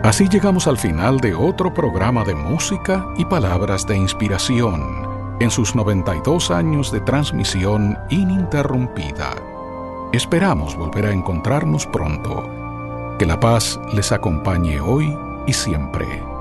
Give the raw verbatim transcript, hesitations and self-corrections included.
Así llegamos al final de otro programa de música y palabras de inspiración en sus noventa y dos años de transmisión ininterrumpida. Esperamos volver a encontrarnos pronto. Que la paz les acompañe hoy y siempre.